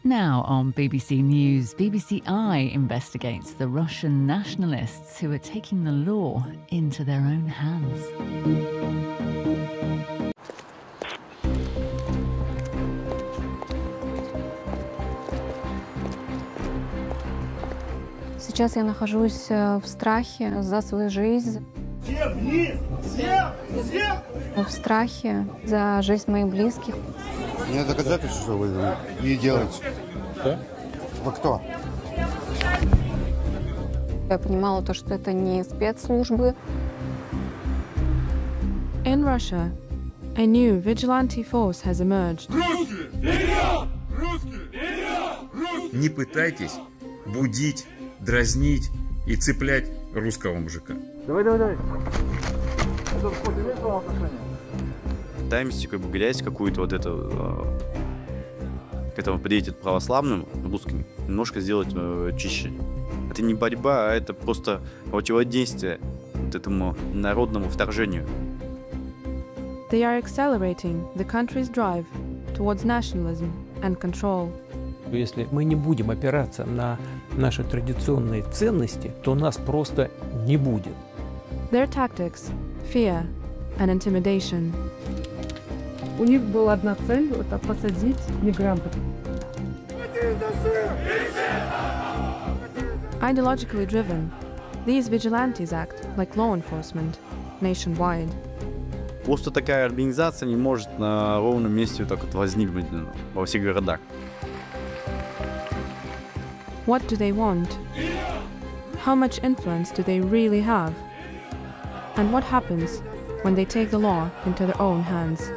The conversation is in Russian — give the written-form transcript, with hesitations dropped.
Now on BBC News, BBC Eye investigates the Russian nationalists who are taking the law into their own hands. Сейчас я нахожусь в страхе за свою жизнь. В страхе за жизнь моих близких. У меня доказательства, что вы не делаете. Что? Вы кто? Я понимала то, что это не спецслужбы. In Russia, a new vigilante force has emerged. Не пытайтесь будить, дразнить и цеплять русского мужика. Давай. Пытаемся грязь какую-то вот эту, к этому подъедет православным русским, немножко сделать чище. Это не борьба, а это просто противодействие вот этому народному вторжению. They are accelerating the country's drive towards nationalism and control. Если мы не будем опираться на наши традиционные ценности, то нас просто не будет. Their tactics, fear and intimidation. У них была одна цель – это посадить мигрантов. Ideologically driven, these vigilantes act like law enforcement nationwide. Просто такая организация не может на ровном месте вот так вот возникнуть во всех городах. What do they want? How much influence do they really have? And what happens when they take the law into their own hands?